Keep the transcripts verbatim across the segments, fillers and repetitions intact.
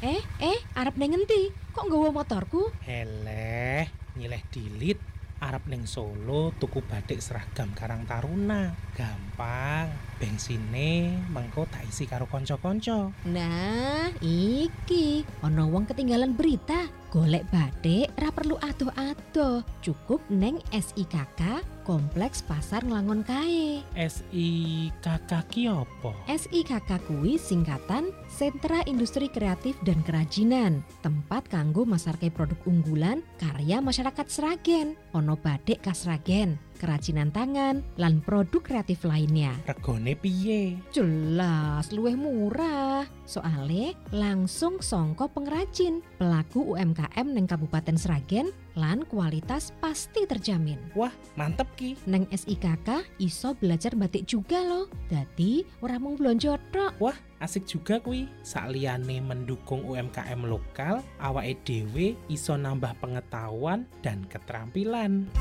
Eh, eh, arep neng ngendi? Kok nggawa motorku? Heleh, nyileh dilit. Arep ning Solo tuku batik seragam Karang Taruna. Gampang, bensine mengko tak isi karo konco-konco. Nah, iki ono wong ketinggalan berita. Golek batik ra perlu adoh-adoh. Cukup neng S I K K Kompleks Pasar Nglangon kae. S I K K ki opo? S I K K kuwi singkatan Sentra Industri Kreatif dan Kerajinan, tempat kanggo masarke produk unggulan karya masyarakat Sragen. Ono batik khas Sragen, kerajinan tangan, lan produk kreatif lainnya. Regone piye? Jelas luwih murah. Soale langsung songko pengrajin, pelaku U M K M neng Kabupaten Sragen, lan kualitas pasti terjamin. Wah, mantep ki. Neng S I K K iso belajar batik juga loh. Dadi ora mung blonjo tok. Wah, asik juga kuwi. Sakliyane mendukung U M K M lokal, awake dhewe iso nambah pengetahuan dan keterampilan.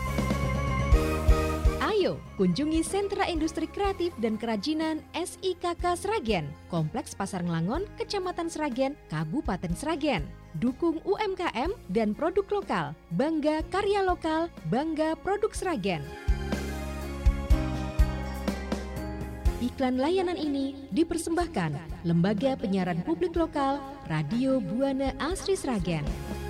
Ayo kunjungi Sentra Industri Kreatif dan Kerajinan S I K K Sragen, Kompleks Pasar Nglangon, Kecamatan Sragen, Kabupaten Sragen. Dukung U M K M dan produk lokal. Bangga karya lokal, bangga produk Sragen. Iklan layanan ini dipersembahkan Lembaga Penyiaran Publik Lokal, Radio Buana Asri Sragen.